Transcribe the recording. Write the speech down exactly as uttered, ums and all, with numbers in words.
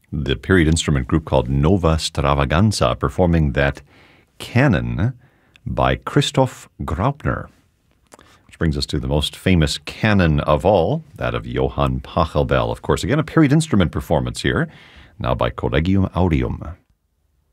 the period instrument group called Nova Stravaganza, performing that canon by Christoph Graupner. Which brings us to the most famous canon of all, that of Johann Pachelbel. Of course, again, a period instrument performance here, now by Collegium Aureum.